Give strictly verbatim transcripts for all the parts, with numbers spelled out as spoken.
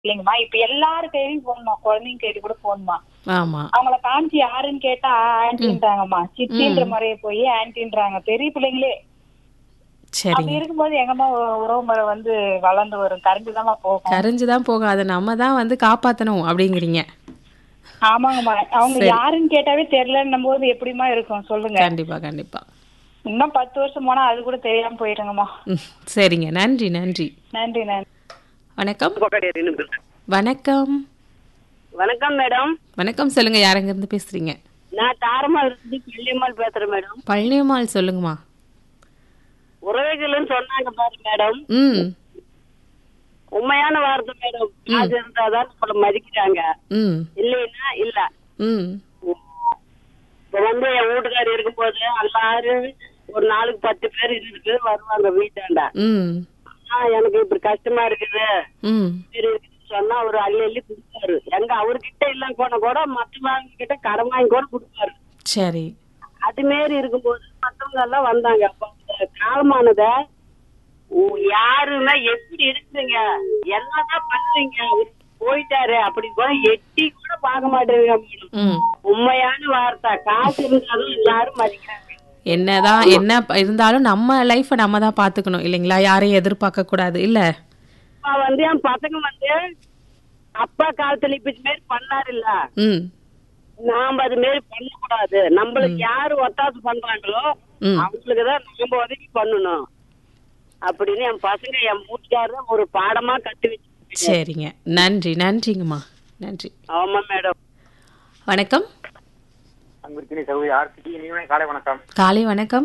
இல்லைங்கம்மா. இப்ப எல்லாரு கையிலயும் போன்மா, குழந்தைங்க கையில கூட போன்மா. ஆமா. அவங்கள காமிச்சு யாருன்னு கேட்டா ஆன்டின்றாங்கம்மா. சித்தின்ற முறையை போய் ஆன்டின்றாங்க பெரிய பிள்ளைங்களே. அப்படி சரிங்க. இருக்கும்போது எங்கம்மா உ- உறவு முறை வந்து வளர்ந்து வரும்? கரைஞ்சுதாம்மா போகும். கரைஞ்சுதான் போகும். அதை நம்ம தான் வந்து காப்பாத்தணும் அப்படிங்கிறீங்க. ஆமாங்கம்மா. அவங்க சரி. யாருன்னு கேட்டாவே தெரியலன்னும் போது எப்படிம்மா இருக்கும் சொல்லுங்க. கண்டிப்பா கண்டிப்பா. இன்னும் பத்து வருஷம் போனா அது கூட தெரியாம போயிடுங்கம்மா. ம், சரிங்க. நன்றி நன்றி. நன்றி நன்றி. வணக்கம். கொட்டாடியாரின்னு பேசுறேன். வணக்கம். வணக்கம் மேடம். வணக்கம், சொல்லுங்க. யாருங்க இருந்து பேசுறீங்க? நான் தாரமால் இருந்து பள்ளியம்மாள் பேசுறேன் மேடம். பழனியம்மாள், சொல்லுங்கம்மா. உறவைகள்னு சொன்னாங்க பாரு மேடம், ம் உண்மையான வார்த்தை மேடம். அது இருந்தாதான் நம்மள மதிக்கிறாங்க, ம் இல்லைன்னா இல்ல. ம் இப்ப வந்து என் வீட்டுக்காரர் இருக்கும்போது எல்லாரும் ஒரு நாளுக்கு பத்து பேர் இருபது பேர் வருவாங்க வீட்டாண்ட. ம் ஆஹ் எனக்கு இப்படி கஷ்டமா இருக்குது ம் இப்படி இருக்குதுன்னு சொன்னா அவரு அள்ளி அள்ளி கொடுப்பாரு. எங்க அவர்கிட்ட இல்ல போன கூட மற்றவங்க கிட்ட கடன் வாங்கி கூட கொடுப்பாரு. சரி. அது மாரி இருக்கும்போது மத்தவங்க எல்லாம் வந்தாங்க. அப்ப அந்த காலமானத உ- யாருன்னா எப்படி இருக்குங்க, என்னதான் பண்றீங்க, அவரு போயிட்டாரு அப்படி கூட எட்டி கூட பார்க்க மாட்டேங்க மேடம். ம் உண்மையான வார்த்தை. காசு இருந்தாலும் எல்லாரும் மதிக்கிறாங்க. என்னதான் என்ன ப- இருந்தாலும் நம்ம லைஃபை நம்ம தான் பார்த்துக்கணும் இல்லைங்களா? யாரையும் எதிர்பார்க்க கூடாது இல்ல? அப்பா வந்து என் பசங்க வந்து அப்பா காலத்துல இப்ப இது மாரி பண்ணாரு இல்ல, ம் நாம அது மாரி பண்ணக்கூடாது. நம்மளுக்கு யாரு ஒத்தாசு பண்றாங்களோ ம் அவங்களுக்குதான் நம்ம உதவி பண்ணணும் அப்படின்னு என் பசங்க என் வீட்டுக்காரர் ஒரு பாடமா கத்து வச்சு. சரிங்க. நன்றி நன்றிங்கம்மா. நன்றி. ஆமா மேடம். வணக்கம். அங்கிருக்கிற சகோதரி ஆர்த்திக்கு இனிமே காலை வணக்கம். காலை வணக்கம்.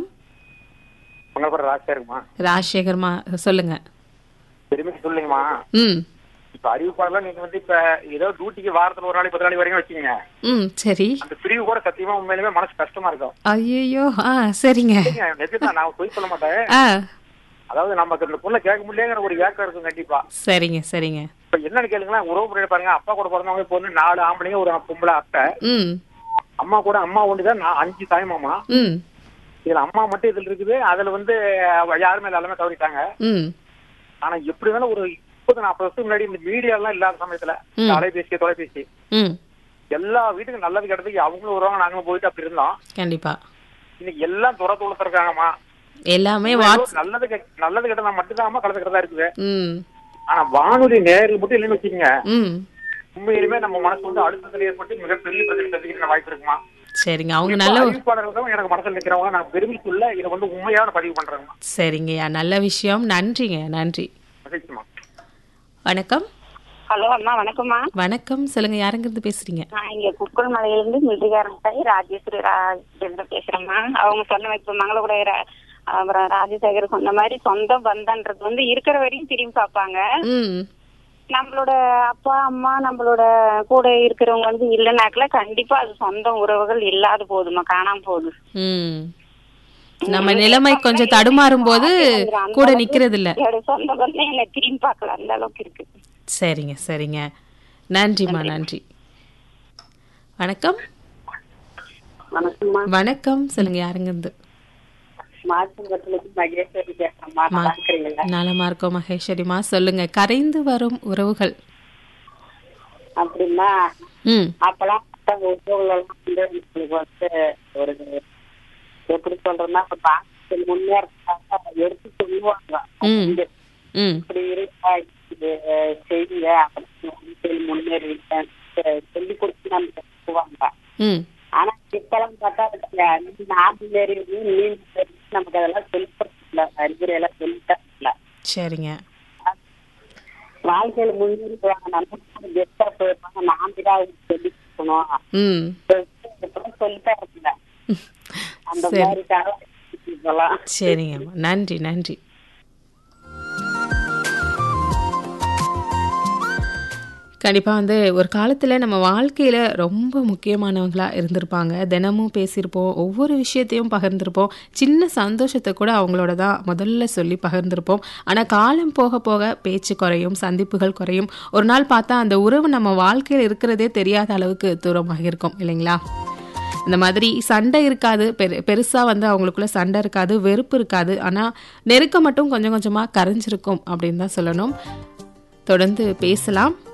மங்களபுரம் ராசியா இருக்குமா? ராஜசேகர்மா, சொல்லுங்க. பெருமைக்கு சொல்லுங்கம்மா. ம் இப்ப அறிவிப்பாளர்லாம் நீங்க வந்து இப்ப ஏதோ டியூட்டிக்கு வாரத்துல ஒரு நாளைக்கு பத்து நாளைக்கு வரைக்கும் வச்சுக்கீங்க. ம் சரி. அந்த பிரிவு கூட சத்தியமா உண்மையிலுமே மனசு கஷ்டமா இருக்கும். ஐயோ. ஆ சரிங்க. நெஜம்தான், நான் போய் சொல்ல மாட்டேன். ஆ அதாவது நமக்கு இந்த பொண்ணை கேட்க முடியலங்கிற ஒரு ஏக்கம் இருக்கும் கண்டிப்பா. சரிங்க சரிங்க. இப்ப என்னன்னு கேளுங்களேன், உறவு முறையில பாருங்க, அப்பா கூட பிறந்தவங்க இப்போ வந்து நாலு ஆம்பளைங்க ஒரு பொம்பளை அத்தை. ம் அம்மா கூட அம்மா ஒண்ணுதான், நான் அஞ்சு தாய்மாமா. ம் இதுல அம்மா மட்டும் இதுல இருக்குது. அதுல வந்து யாருமே எல்லாமே தவறிட்டாங்க. ம் ஆனா எப்படி இருந்தாலும் ஒரு முப்பது நாற்பது வருஷத்துக்கு முன்னாடி இந்த மீடியா எல்லாம் இல்லாத சமயத்துல ம். அலைபேசி தொலைபேசி ம் எல்லா வீட்டுக்கும் நல்லது கிடதுக்கு அவங்களும் வருவாங்க, நாங்களும் போயிட்டு அப்படி இருந்தோம். கண்டிப்பா. இன்னைக்கு எல்லாம் துற துளத்துருக்காங்கம்மா. எல்லாமே வாட்ஸ். நல்லது கெ- நல்லது கிட்ட மட்டும்தான் கலந்து கிட்டதா இருக்குது. ம் ஆனா வானொலி நேரில் மட்டும் இல்லைன்னு வச்சுக்கோங்க, ம் உண்மையிலுமே நம்ம மனசு வந்து அழுத்தத்தில் ஏற்பட்டு மிகப்பெரிய பிரச்சனை சந்திக்கிற வாய்ப்பு இருக்குமா. சரிங்க. அவங்க நல்ல ஒரு- அறிவிப்பாளர்கள் தான் எனக்கு மனசுல நிக்கிறவங்க, நான் பெருமை சொல்ல இதை வந்து உண்மையான பதிவு பண்றேங்கம்மா. சரிங்கய்யா, நல்ல விஷயம். நன்றிங்க. நன்றி. மகிழ்ச்சிமா. வணக்கம். ஹலோ அம்மா, வணக்கம்மா. வணக்கம், சொல்லுங்க. யாருங்க இருந்து பேசுறீங்க? நான் இங்க குக்கல் மலையிலிருந்து மில்லிகாரன் தாய் ராஜேஸ்வரி ராஜேந்திர பேசுறேம்மா. அவங்க சொன்ன இப்ப மங்களகுடைய ரா- அப்புறம் ராஜசேகர் சொன்ன மாதிரி சொந்தம் பந்தன்றது வந்து இருக்கிற வரையும் திரும்பி பார்ப்பாங்க. ம் நம்மளோட அப்பா அம்மா நம்மளோட கூட இருக்கிறவங்க வந்து இல்லைனாக்கல கண்டிப்பா அது சொந்த உறவுகள் இல்லாத போதுமா, காணாம போகுது. ம் நம்ம நிலைமை கொஞ்சம் தடுமாறும் போது கூட நிக்கிறது இல்ல. என்னோட சொந்த பந்தம் என்ன திரும்பி பார்க்கல, அந்த அளவுக்கு இருக்கு. சரிங்க சரிங்க. நன்றிம்மா. நன்றி. வணக்கம். வணக்கம்மா. வணக்கம், சொல்லுங்க. யாருங்க இருந்து? மாச்சம்பட்டிலிருந்து மகேஸ்வரி பேசுறேம்மா. நல்லா இருக்கிறீங்களா? நலமா இருக்கோம் மகேஸ்வரிமா, சொல்லுங்க. கரைந்து வரும் உறவுகள். அப்படின்னா ம் அப்பெல்லாம் உறவுகள் எல்லாம் வந்து உங்களுக்கு வந்து ஒரு எப்படி சொல்றேன்னா பாசத்தில் முன்னேற்ற எடுத்து சொல்லுவாங்க. ம் இங்க ம் இப்படி இருக்கா, இது செய்யுங்க அப்படின்னு முன்னேறிங்க சொல்லி கொடுத்து நம்ம சொல்லுவாங்க. ம் ஆனா இப்பெல்லாம் பார்த்தா நான் முன்னேறி நீ நமக்கு அதெல்லாம் சொல்லி கொடுக்கல, அறிவுரை எல்லாம் சொல்லிட்டா. சரிங்க. வாழ்க்கையில முன்னேறி போவாங்க, நம்ம கெஸ்டா போயிருப்பாங்க, நாம தான் சொல்லி கொடுக்கணும் ம் சொல்லிட்டா இருக்குல்ல. அந்த சரி. மாதிரி காலம் இப்பெல்லாம். சரிங்கம்மா. நன்றி நன்றி. கண்டிப்பாக வந்து ஒரு காலத்தில் நம்ம வாழ்க்கையில் ரொம்ப முக்கியமானவங்களாக இருந்திருப்பாங்க. தினமும் பேசியிருப்போம், ஒவ்வொரு விஷயத்தையும் பகிர்ந்திருப்போம், சின்ன சந்தோஷத்தை கூட அவங்களோட தான் முதல்ல சொல்லி பகிர்ந்திருப்போம். ஆனால் காலம் போக போக பேச்சு குறையும், சந்திப்புகள் குறையும். ஒரு நாள் பார்த்தா அந்த உறவு நம்ம வாழ்க்கையில் இருக்கிறதே தெரியாத அளவுக்கு தூரமாக இருக்கும் இல்லைங்களா? இந்த மாதிரி சண்டை இருக்காது, பெரு பெருசாக வந்து அவங்களுக்குள்ள சண்டை இருக்காது, வெறுப்பு இருக்காது. ஆனால் நெருக்கம் மட்டும் கொஞ்சம் கொஞ்சமாக கரைஞ்சிருக்கும் அப்படின்னு தான் சொல்லணும். தொடர்ந்து பேசலாம்.